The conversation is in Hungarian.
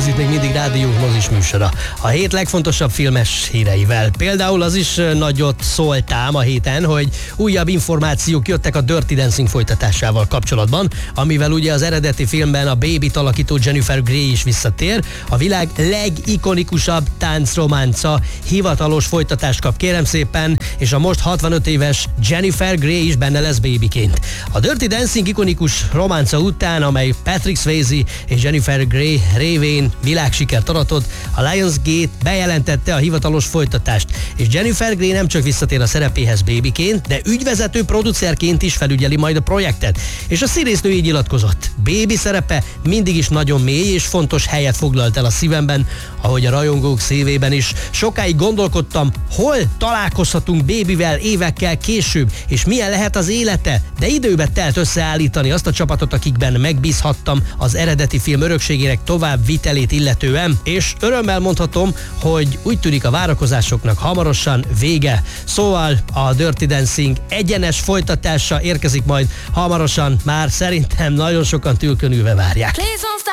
Ez itt még mindig Rádió mozis műsora. A hét legfontosabb filmes híreivel. Például az is nagyot szóltám a héten, hogy újabb információk jöttek a Dirty Dancing folytatásával kapcsolatban, amivel ugye az eredeti filmben a Babyt alakító Jennifer Grey is visszatér. A világ legikonikusabb táncrománca hivatalos folytatást kap, kérem szépen, és a most 65 éves Jennifer Grey is benne lesz Babyként. A Dirty Dancing ikonikus románca után, amely Patrick Swayze és Jennifer Grey révén világsikert aratott, a Lionsgate bejelentette a hivatalos folytatást, és Jennifer Grey nem csak visszatér a szerepéhez Babyként, de ügyvezető producerként is felügyeli majd a projektet. És a színésznő így nyilatkozott: Baby szerepe mindig is nagyon mély és fontos helyet foglalt el a szívemben, ahogy a rajongók szívében is. Sokáig gondolkodtam, hol találkozhatunk Babyvel évekkel később, és milyen lehet az élete, de időbe telt összeállítani azt a csapatot, akikben megbízhattam az eredeti film örökségének tovább vitelét illetően, és örömmel mondhatom, hogy úgy tűnik a várakozásoknak hamarosan vége. Szóval a Dirty Dancing egyenes folytatása érkezik majd hamarosan, már szerintem nagyon sokan tülkön ülve várják.